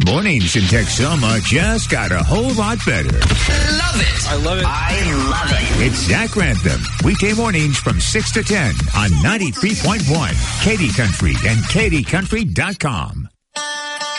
Mornings in Texoma just got a whole lot better. Love it. I love it. I love it. It's Zach Grantham, weekday mornings from 6 to 10 on 93.1 Katy Country and KatyCountry.com.